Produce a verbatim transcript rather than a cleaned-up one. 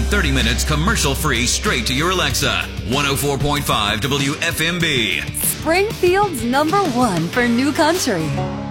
thirty minutes commercial-free straight to your Alexa. one oh four point five W F M B. Springfield's number one for new country.